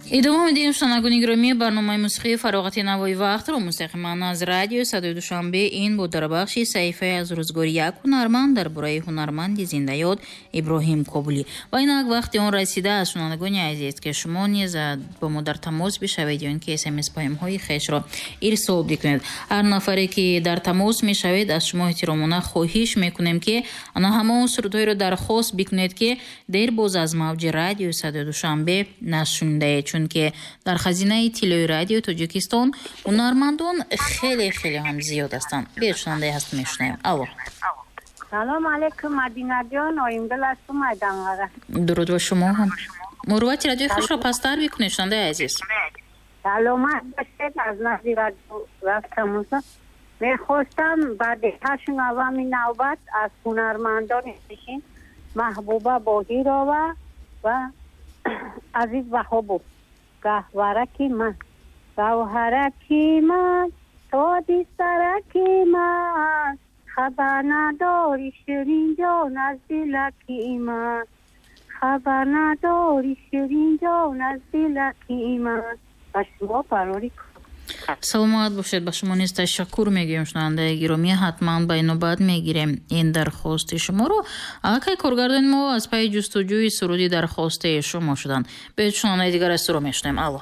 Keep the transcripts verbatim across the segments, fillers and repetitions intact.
идома медиҳем шунавандагони гиромӣ барномаи мусиқии фароғати навои вақтро мустақиман аз радиои садои душанбе ин буд дар бахши саҳифаи аз рӯзгори як ҳунарманд дар бораи ҳунарманди зиндаёд Иброҳим Кобулӣ. Ва инак вақти он расидааст шунавандагони азиз ки шумо низ бо мо дар тамос бишавед ё ин ки смс паёмҳои хешро ирсол бикунед. ҳар нафаре ки дар тамос мешавед аз шумо эҳтиромона хоҳиш мекунем ки ана ҳамон сурудҳоеро дархост бикунед ки дер боз аз мавҷи радиои садои душанбе нашундаед, чунки дар хазинаи тиллои радиои Тоҷикистон ҳунармандон хеле хеле ҳам зиёд ҳастанд. бешунандаи ҳаст мешунавем. алло. салом алейкум Мадинаҷон, оимдил ҳастум Майданғара. дуруд ба шумо ҳам. муруввати радиои хушро пастар бикунед шунандаи азиз. саломат бошед. аз назди радио рафтам. мехостам ба деҳашунавами навбат аз ҳунармандони нишин Маҳбуба Боҳирова ва азиз Ваҳобов. Гаҳвараки ман, гавҳараки ман, тоди сараки ман, хабар надори ширинҷон аз дилаки ман, хабар надори ширинҷон аз дилаки ман. ба шумо парори саломат бошед. ба шумо низ ташаккур мегӯем шунавандаи гиромӣ. ҳатман ба инобат мегирем ин дархости шуморо. акай коргардони мо аз пайи ҷустуҷӯи суруди дархостаи шумо шуданд. беҳед шунавандаи дигар аз суро мешунавем. алло.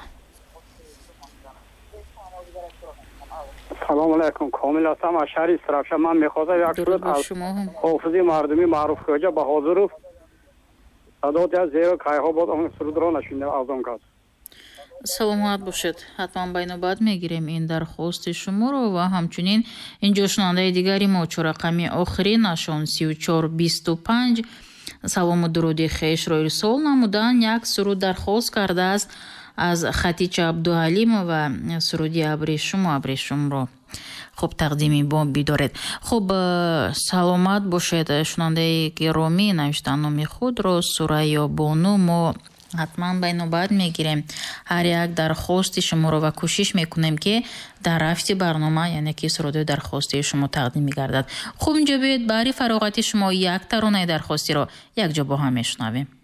салому алайкум. комил ҳастам аз шаҳри Истирафша. ман мехостам як суруд аз ҳофизи мардумӣ маъруф хоҷа Баҳодуров садоти аз зеро кайҳо бод он сурудро нашунидем аз он кас. саломат бошед. ҳатман ба инобат мегирем ин дархости шуморо ва ҳамчунин инҷо шунавандаи дигари мо чорақами охирӣ нашон сию чор бисту панҷ салому дуруди хешро ирсол намуданд. як суруд дархост кардааст аз Хатича Абдуалимова. суруди абришуму абришумро хуб тақдими бо бидоред. хуб саломат бошед шунавандаи гиромӣ. навиштан номи худро Сурайё Бону мо ҳатман ба инобат мегирем ҳар як дархости шуморо ва кӯшиш мекунем ки дар рафти барнома яъне ки сурудои дархости шумо тақдим мегардад. хуб инҷо биёед баҳри фароғати шумо як таронаи дархостиро якҷо бо ҳам мешунавем.